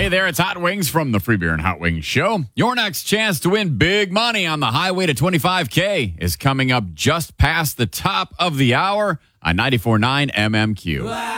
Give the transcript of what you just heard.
there, it's Hot Wings from the Free Beer and Hot Wings Show. Your next chance to win big money on the highway to 25K is coming up just past the top of the hour on 94.9 MMQ.